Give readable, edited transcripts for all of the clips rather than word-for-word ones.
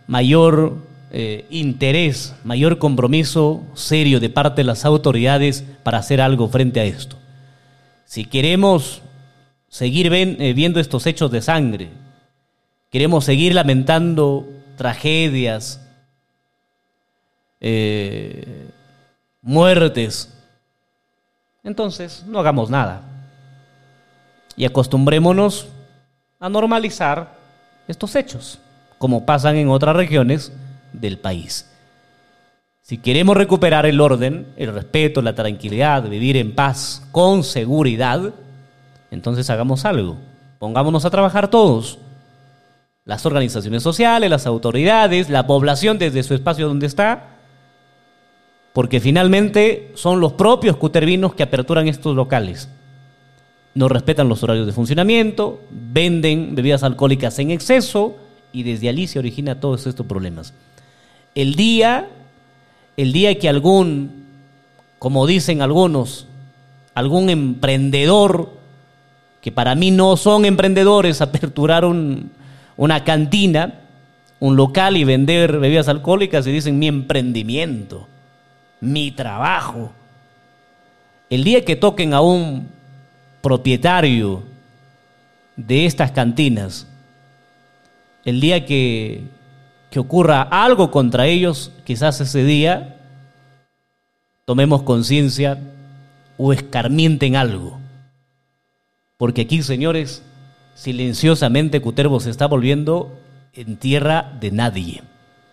mayor interés, mayor compromiso serio de parte de las autoridades para hacer algo frente a esto. Si queremos seguir viendo estos hechos de sangre, queremos seguir lamentando tragedias, muertes, entonces no hagamos nada y acostumbrémonos a normalizar estos hechos, como pasan en otras regiones del país. Si queremos recuperar el orden, el respeto, la tranquilidad, vivir en paz, con seguridad, entonces hagamos algo. Pongámonos a trabajar todos. Las organizaciones sociales, las autoridades, la población desde su espacio donde está, porque finalmente son los propios cutervinos que aperturan estos locales. No respetan los horarios de funcionamiento, venden bebidas alcohólicas en exceso y desde allí se origina todos estos problemas. El día que algún, como dicen algunos, algún emprendedor, que para mí no son emprendedores, aperturaron una cantina, un local y vender bebidas alcohólicas y dicen mi emprendimiento, mi trabajo. El día que toquen a un propietario de estas cantinas, el día que ocurra algo contra ellos, quizás ese día tomemos conciencia o escarmienten algo. Porque aquí, señores, silenciosamente Cutervo se está volviendo en tierra de nadie.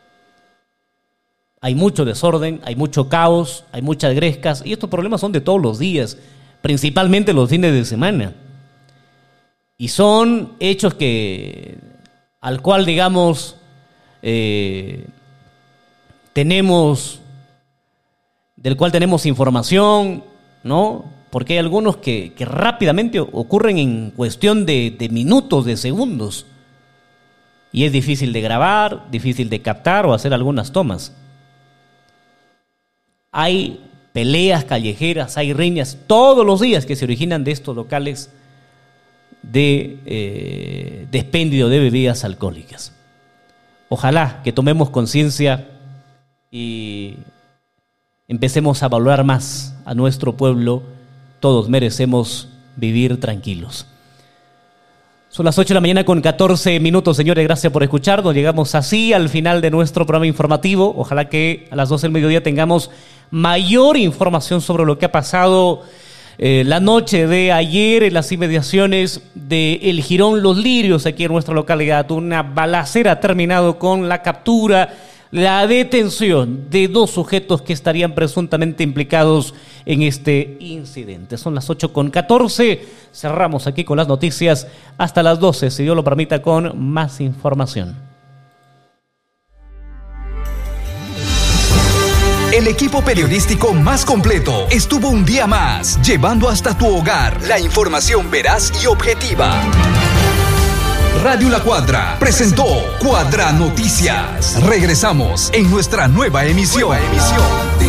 Hay mucho desorden, hay mucho caos, hay muchas grescas, y estos problemas son de todos los días, principalmente los fines de semana. Y son hechos al cual, digamos, del cual tenemos información, ¿no? Porque hay algunos que rápidamente ocurren en cuestión de minutos, de segundos. Y es difícil de grabar, difícil de captar o hacer algunas tomas. Hay peleas callejeras, hay riñas todos los días que se originan de estos locales de expendio de bebidas alcohólicas. Ojalá que tomemos conciencia y empecemos a valorar más a nuestro pueblo. Todos merecemos vivir tranquilos. Son las 8 de la mañana con 14 minutos, señores. Gracias por escucharnos. Llegamos así al final de nuestro programa informativo. Ojalá que a las 12 del mediodía tengamos mayor información sobre lo que ha pasado la noche de ayer en las inmediaciones de El Jirón Los Lirios, aquí en nuestra localidad. Una balacera ha terminado con la captura, la detención de 2 sujetos que estarían presuntamente implicados en este incidente. Son las 8:14. Cerramos aquí con las noticias hasta las 12, si Dios lo permita, con más información. El equipo periodístico más completo estuvo un día más, llevando hasta tu hogar la información veraz y objetiva. Radio La Cuadra presentó Cuadra Noticias. Regresamos en nuestra nueva emisión.